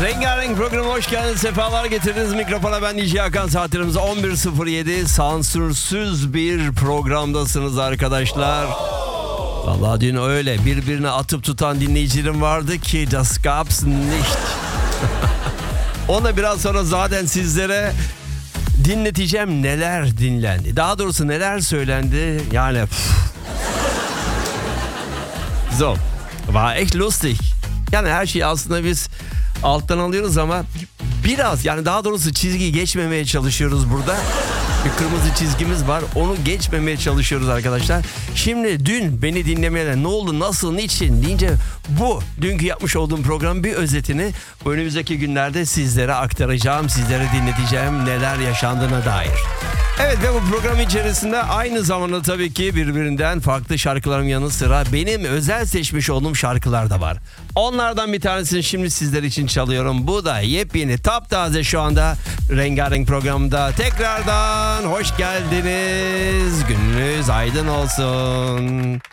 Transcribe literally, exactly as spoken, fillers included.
Rengarenk programa hoş geldiniz. Sefalar getirdiniz. Mikrofona ben D J Hakan. Saatlerimiz on bir sıfır yedi. Sansürsüz bir programdasınız arkadaşlar. Vallahi dün öyle birbirine atıp tutan dinleyicilerim vardı ki das gab's nicht. Onu biraz sonra zaten sizlere dinleteceğim neler dinlendi. Daha doğrusu neler söylendi. Yani so, war echt lustig. Yani her şeyi aslında biz alttan alıyoruz ama biraz, yani daha doğrusu çizgiyi geçmemeye çalışıyoruz burada. Bir kırmızı çizgimiz var. Onu geçmemeye çalışıyoruz arkadaşlar. Şimdi dün beni dinlemeyenler ne oldu, nasıl, niçin deyince bu dünkü yapmış olduğum programın bir özetini önümüzdeki günlerde sizlere aktaracağım. Sizlere dinleteceğim neler yaşandığına dair. Evet, ve bu program içerisinde aynı zamanda tabii ki birbirinden farklı şarkıların yanı sıra benim özel seçmiş olduğum şarkılar da var. Onlardan bir tanesini şimdi sizler için çalıyorum. Bu da yepyeni, taptaze şu anda Rengarenk programda. Tekrardan hoş geldiniz. Gününüz aydın olsun.